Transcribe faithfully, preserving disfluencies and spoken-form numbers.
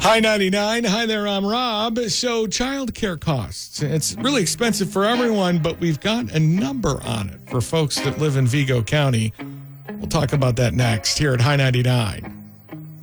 Hi ninety-nine. Hi there, I'm Rob. So childcare costs. It's really expensive for everyone, but we've got a number on it for folks that live in Vigo County. We'll talk about that next here at Hi ninety-nine.